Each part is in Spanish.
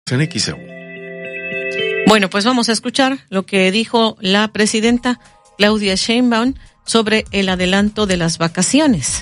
en XEU. Bueno, pues vamos a escuchar lo que dijo la presidenta Claudia Sheinbaum sobre el adelanto de las vacaciones.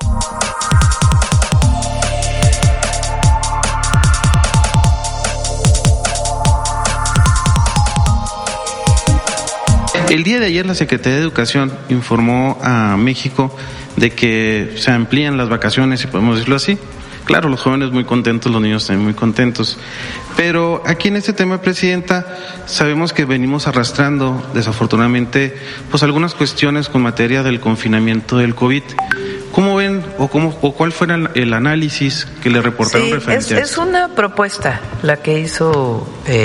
El día de ayer la Secretaría de Educación informó a México de que se amplían las vacaciones, si podemos decirlo así. Claro, los jóvenes muy contentos, los niños también muy contentos. Pero aquí en este tema, Presidenta, sabemos que venimos arrastrando, desafortunadamente, pues algunas cuestiones con materia del confinamiento del COVID. ¿Cómo ven o cuál fue el análisis que le reportaron referente a esto? Es una propuesta la que hizo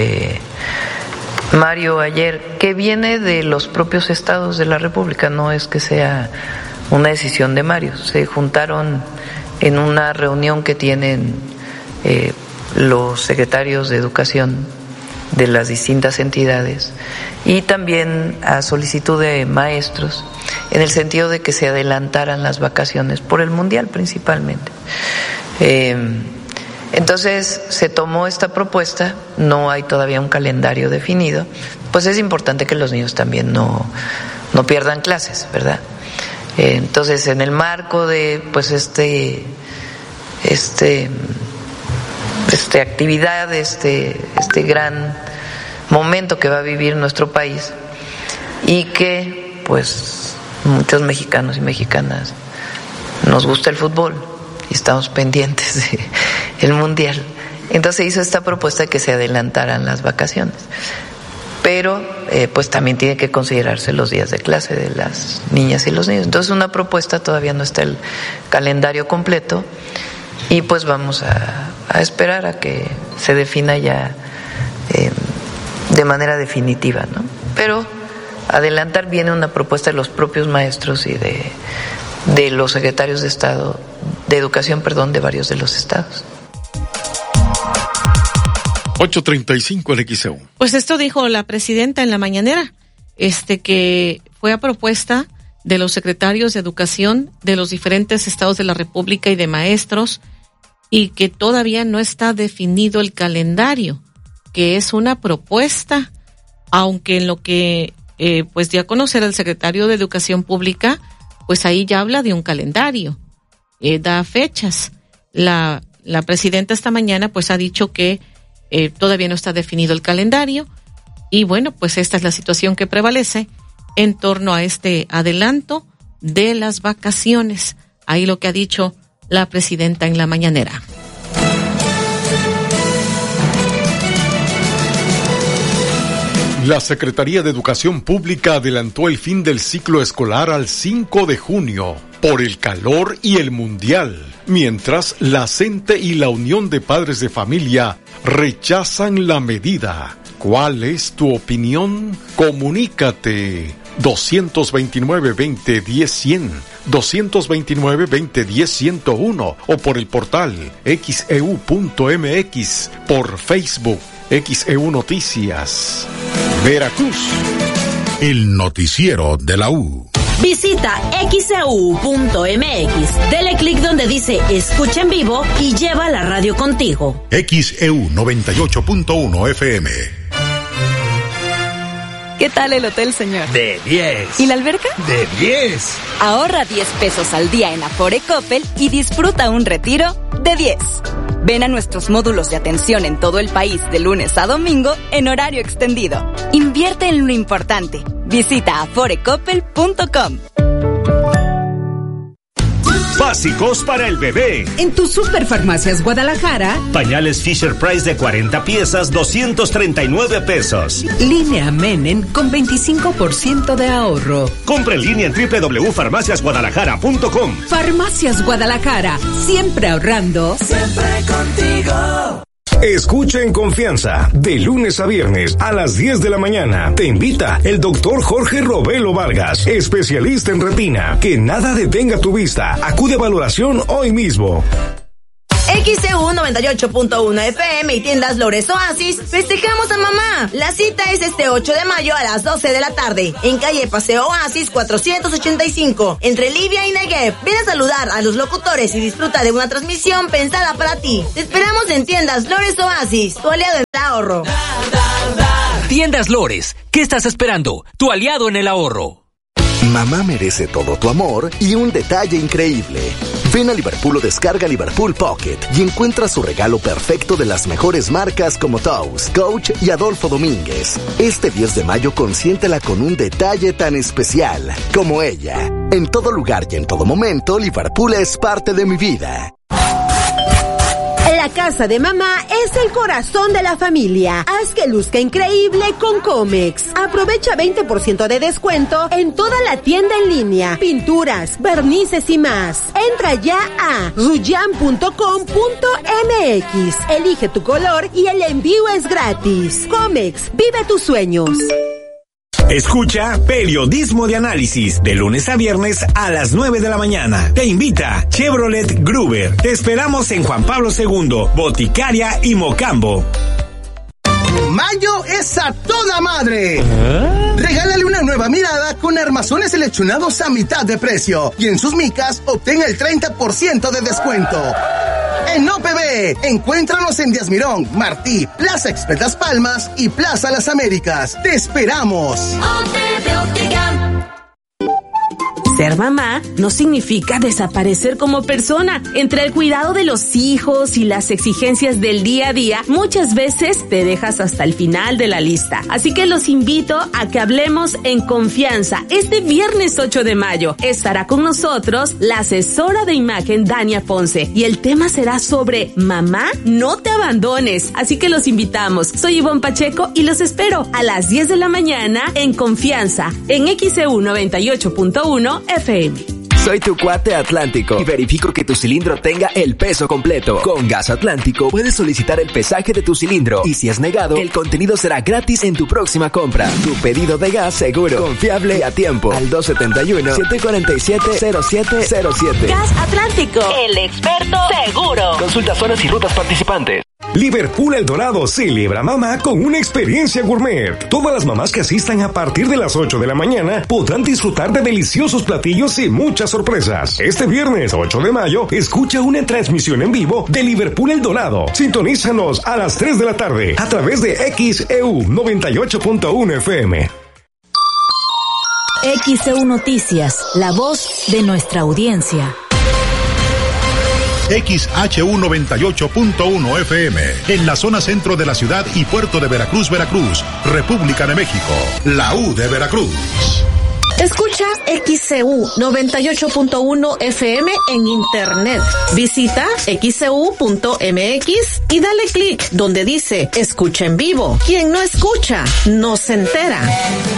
Mario ayer, que viene de los propios estados de la República, no es que sea una decisión de Mario. Se juntaron en una reunión que tienen los secretarios de educación de las distintas entidades y también a solicitud de maestros, en el sentido de que se adelantaran las vacaciones por el Mundial principalmente. Entonces se tomó esta propuesta, no hay todavía un calendario definido, pues es importante que los niños también no pierdan clases, ¿verdad? Entonces, en el marco de pues este actividad, este gran momento que va a vivir nuestro país y que pues muchos mexicanos y mexicanas nos gusta el fútbol y estamos pendientes del Mundial. Entonces hizo esta propuesta de que se adelantaran las vacaciones. Pero pues también tiene que considerarse los días de clase de las niñas y los niños. Entonces una propuesta, todavía no está el calendario completo y pues vamos a esperar a que se defina ya de manera definitiva, ¿no? Pero adelantar viene una propuesta de los propios maestros y de los secretarios de Estado, de Educación, de varios de los estados. 8:35 el XEU. Pues esto dijo la presidenta en la mañanera, que fue a propuesta de los secretarios de Educación de los diferentes estados de la República y de maestros, y que todavía no está definido el calendario, que es una propuesta, aunque en lo que pues dio a conocer el secretario de Educación Pública, pues ahí ya habla de un calendario, da fechas. La presidenta esta mañana pues ha dicho que todavía no está definido el calendario y bueno, pues esta es la situación que prevalece en torno a este adelanto de las vacaciones. Ahí lo que ha dicho la presidenta en la mañanera. La Secretaría de Educación Pública adelantó el fin del ciclo escolar al 5 de junio por el calor y el Mundial, mientras la CENTE y la Unión de Padres de Familia rechazan la medida. ¿Cuál es tu opinión? Comunícate 229-2010-100, 229-2010-101 o por el portal xeu.mx, por Facebook XEU Noticias. Veracruz. El noticiero de la U. Visita xeu.mx, dele clic donde dice escucha en vivo y lleva la radio contigo. XEU 98.1 FM. ¿Qué tal el hotel, señor? De 10. ¿Y la alberca? De 10. Ahorra 10 pesos al día en Afore Coppel y disfruta un retiro de 10. Ven a nuestros módulos de atención en todo el país de lunes a domingo en horario extendido. Invierte en lo importante. Visita aforecoppel.com. Básicos para el bebé. En tu Superfarmacias Guadalajara. Pañales Fisher Price de 40 piezas, 239 pesos. Línea Menem con 25% de ahorro. Compre en línea en www.farmaciasguadalajara.com. Farmacias Guadalajara, siempre ahorrando. Siempre contigo. Escucha en confianza, de lunes a viernes a las 10 de la mañana. Te invita el doctor Jorge Robelo Vargas, especialista en retina. Que nada detenga tu vista. Acude a valoración hoy mismo. XEU 98.1 FM y tiendas Lores Oasis, festejamos a mamá. La cita es este 8 de mayo a las 12 de la tarde, en calle Paseo Oasis 485, entre Livia y Negev. Ven a saludar a los locutores y disfruta de una transmisión pensada para ti. Te esperamos en tiendas Lores Oasis, tu aliado en ahorro. Tiendas Lores, ¿qué estás esperando? Tu aliado en el ahorro. Mamá merece todo tu amor y un detalle increíble. Ven a Liverpool o descarga Liverpool Pocket y encuentra su regalo perfecto de las mejores marcas como Toast, Coach y Adolfo Domínguez. Este 10 de mayo consiéntela con un detalle tan especial como ella. En todo lugar y en todo momento, Liverpool es parte de mi vida. La casa de mamá es el corazón de la familia. Haz que luzca increíble con Comex. Aprovecha 20% de descuento en toda la tienda en línea, pinturas, barnices y más. Entra ya a ruyan.com.mx. Elige tu color y el envío es gratis. Comex, vive tus sueños. Escucha Periodismo de Análisis de lunes a viernes a las 9 de la mañana. Te invita Chevrolet Gruber. Te esperamos en Juan Pablo II, Boticaria y Mocambo. Mayo es a toda madre. Regálale una nueva mirada con armazones seleccionados a mitad de precio y en sus micas obtén el 30% de descuento. En OPB, encuéntranos en Díaz Mirón, Martí, Plaza Express Las Palmas y Plaza Las Américas. ¡Te esperamos! Ser mamá no significa desaparecer como persona. Entre el cuidado de los hijos y las exigencias del día a día, muchas veces te dejas hasta el final de la lista. Así que los invito a que hablemos en confianza. Este viernes 8 de mayo estará con nosotros la asesora de imagen Dania Ponce y el tema será sobre mamá, no te abandones. Así que los invitamos. Soy Ivonne Pacheco y los espero a las 10 de la mañana en confianza en XEU 98.1 FM. Soy tu cuate Atlántico y verifico que tu cilindro tenga el peso completo. Con Gas Atlántico puedes solicitar el pesaje de tu cilindro y si es negado, el contenido será gratis en tu próxima compra. Tu pedido de gas seguro, confiable y a tiempo. Al 271-747-0707. Gas Atlántico, el experto seguro. Consulta zonas y rutas participantes. Liverpool El Dorado celebra mamá con una experiencia gourmet. Todas las mamás que asistan a partir de las 8 de la mañana podrán disfrutar de deliciosos platillos y muchas sorpresas. Este viernes 8 de mayo, escucha una transmisión en vivo de Liverpool El Dorado. Sintonízanos a las 3 de la tarde a través de XEU 98.1 FM. XEU Noticias, la voz de nuestra audiencia. XHU 98.1 FM, en la zona centro de la ciudad y puerto de Veracruz, Veracruz, República de México, la U de Veracruz. Escucha XCU 98.1 FM en internet. Visita xcu.mx y dale clic donde dice Escucha en vivo. Quien no escucha, no se entera.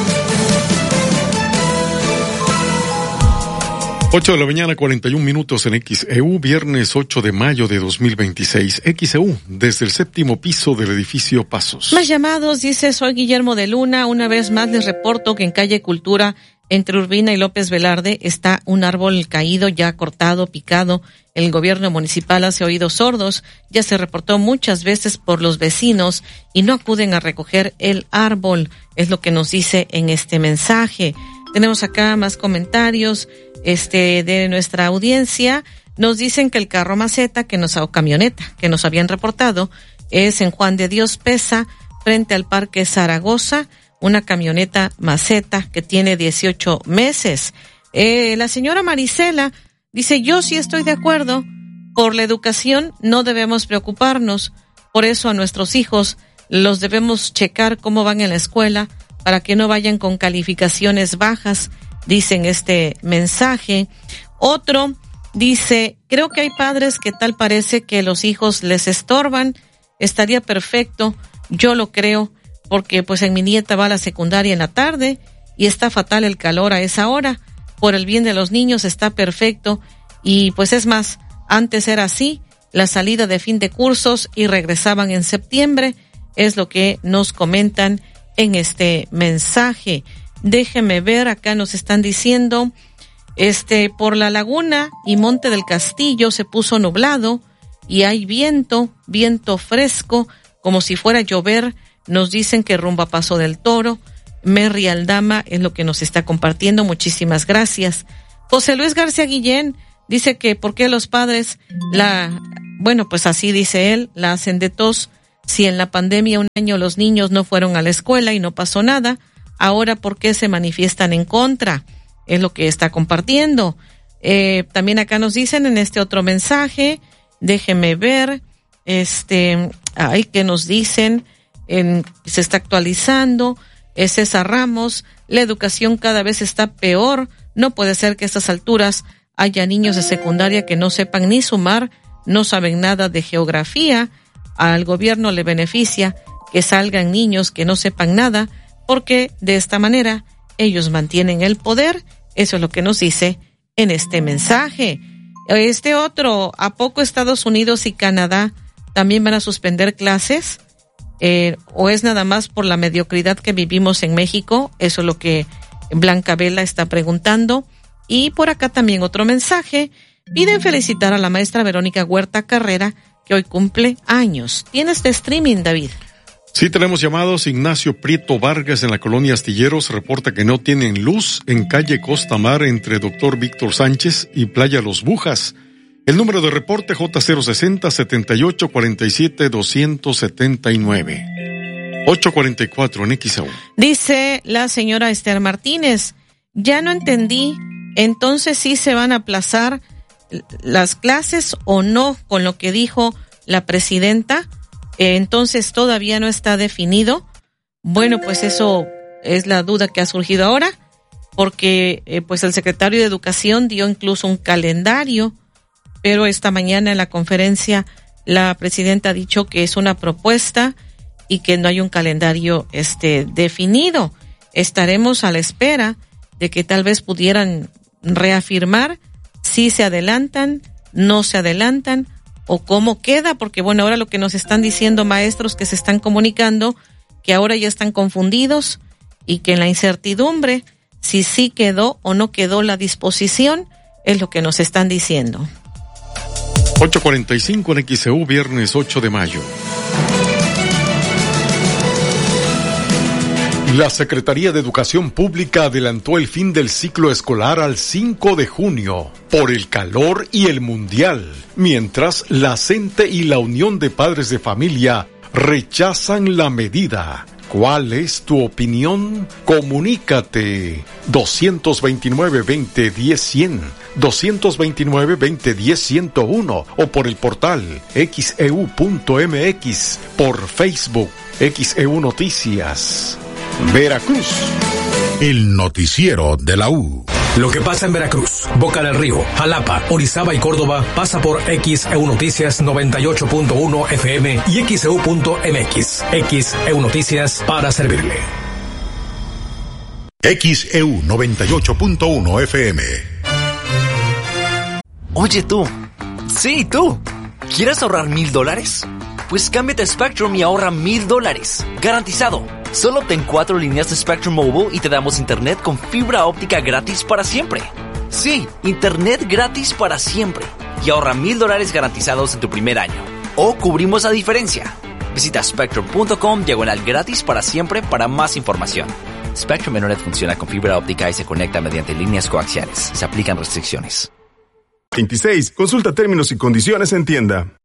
8 de la mañana, 41 minutos en XEU, viernes 8 de mayo de 2026. XEU, desde el séptimo piso del edificio Pasos. Más llamados, dice, soy Guillermo de Luna. Una vez más les reporto que en calle Cultura, entre Urbina y López Velarde, está un árbol caído, ya cortado, picado. El gobierno municipal hace oídos sordos. Ya se reportó muchas veces por los vecinos y no acuden a recoger el árbol. Es lo que nos dice en este mensaje. Tenemos acá más comentarios de nuestra audiencia. Nos dicen que el carro maceta camioneta que nos habían reportado es en Juan de Dios Pesa, frente al Parque Zaragoza, una camioneta maceta que tiene 18 meses. La señora Marisela dice, yo sí estoy de acuerdo, por la educación no debemos preocuparnos, por eso a nuestros hijos los debemos checar cómo van en la escuela, para que no vayan con calificaciones bajas, dicen este mensaje. Otro dice, creo que hay padres que tal parece que los hijos les estorban, estaría perfecto, yo lo creo, porque pues en mi nieta va a la secundaria en la tarde y está fatal el calor a esa hora, por el bien de los niños está perfecto y pues es más, antes era así, la salida de fin de cursos y regresaban en septiembre, es lo que nos comentan en este mensaje. Déjeme ver, acá nos están diciendo, por la Laguna y Monte del Castillo se puso nublado y hay viento fresco, como si fuera a llover. Nos dicen que rumbo a Paso del Toro. Merry Aldama es lo que nos está compartiendo. Muchísimas gracias. José Luis García Guillén dice que por qué los padres pues así dice él, la hacen de tos. Si en la pandemia un año los niños no fueron a la escuela y no pasó nada, ahora ¿por qué se manifiestan en contra? Es lo que está compartiendo. También acá nos dicen en este otro mensaje, déjeme ver, que nos dicen, se está actualizando, César Ramos, la educación cada vez está peor, no puede ser que a estas alturas haya niños de secundaria que no sepan ni sumar, no saben nada de geografía. Al gobierno le beneficia que salgan niños que no sepan nada, porque de esta manera ellos mantienen el poder. Eso es lo que nos dice en este mensaje. Este otro, ¿a poco Estados Unidos y Canadá también van a suspender clases? ¿O es nada más por la mediocridad que vivimos en México? Eso es lo que Blanca Vela está preguntando. Y por acá también otro mensaje. Piden felicitar a la maestra Verónica Huerta Carrera, que hoy cumple años. ¿Tienes de streaming, David? Sí, tenemos llamados. Ignacio Prieto Vargas en la colonia Astilleros reporta que no tienen luz en calle Costa Mar entre Doctor Víctor Sánchez y Playa Los Bujas. El número de reporte J060-7847-279. 844 en XAU. Dice la señora Esther Martínez, ya no entendí, entonces sí se van a aplazar las clases o no con lo que dijo la presidenta. Entonces todavía no está definido. Bueno, pues eso es la duda que ha surgido ahora, porque pues el secretario de Educación dio incluso un calendario, pero esta mañana en la conferencia la presidenta ha dicho que es una propuesta y que no hay un calendario definido. Estaremos a la espera de que tal vez pudieran reafirmar si se adelantan, no se adelantan, o cómo queda, porque bueno, ahora lo que nos están diciendo maestros que se están comunicando, que ahora ya están confundidos y que en la incertidumbre, si sí quedó o no quedó la disposición, es lo que nos están diciendo. 8:45 en XEU, viernes 8 de mayo. La Secretaría de Educación Pública adelantó el fin del ciclo escolar al 5 de junio por el calor y el mundial, mientras la CENTE y la Unión de Padres de Familia rechazan la medida. ¿Cuál es tu opinión? Comunícate 229-2010-100, 229-2010-101 o por el portal xeu.mx, por Facebook XEU Noticias. Veracruz. El noticiero de la U. Lo que pasa en Veracruz, Boca del Río, Jalapa, Orizaba y Córdoba pasa por XEU Noticias 98.1 FM y XEU.mx. XEU Noticias para servirle. XEU 98.1 FM. Oye tú. Sí, tú. ¿Quieres ahorrar $1,000? Pues cámbiate a Spectrum y ahorra $1,000. Garantizado. Solo obtén 4 líneas de Spectrum Mobile y te damos internet con fibra óptica gratis para siempre. Sí, internet gratis para siempre. Y ahorra $1,000 garantizados en tu primer año. O cubrimos la diferencia. Visita spectrum.com/gratis para siempre para más información. Spectrum Internet funciona con fibra óptica y se conecta mediante líneas coaxiales. Se aplican restricciones. 26. Consulta términos y condiciones en tienda.